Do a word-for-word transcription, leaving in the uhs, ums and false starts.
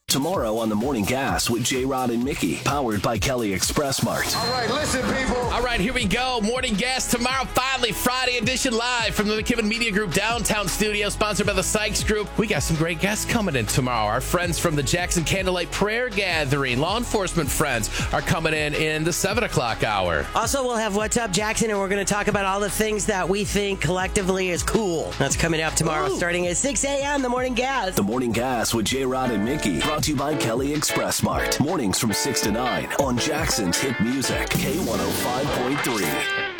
Tomorrow on The Morning Gas with J-Rod and Mickey, powered by Kelly Express Mart. All right, listen, people. All right, here we go. Morning Gas tomorrow, finally, Friday edition live from the McKibben Media Group downtown studio, sponsored by the Sykes Group. We got some great guests coming in tomorrow. Our friends from the Jackson Candlelight Prayer Gathering, law enforcement friends, are coming in in the seven o'clock hour. Also, we'll have What's Up, Jackson, and we're going to talk about all the things that we think collectively is cool. That's coming up tomorrow, Ooh. starting at six a.m., The Morning Gas. The Morning Gas with J-Rod and Mickey, brought to you by Kelly Express Mart. Mornings from six to nine on Jackson's Hit Music, K one oh five point three.